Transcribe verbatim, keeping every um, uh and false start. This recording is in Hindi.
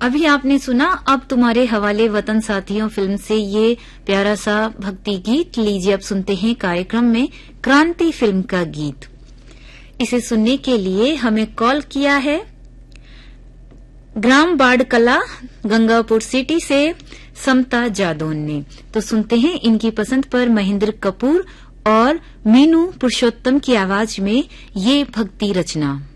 अभी आपने सुना अब तुम्हारे हवाले वतन साथियों फिल्म से ये प्यारा सा भक्ति गीत। लीजिए अब सुनते हैं कार्यक्रम में क्रांति फिल्म का गीत। इसे सुनने के लिए हमें कॉल किया है ग्राम बाड़कला गंगापुर सिटी से समता जादौन ने। तो सुनते हैं इनकी पसंद पर महेंद्र कपूर और मीनू पुरुषोत्तम की आवाज में ये भक्ति रचना।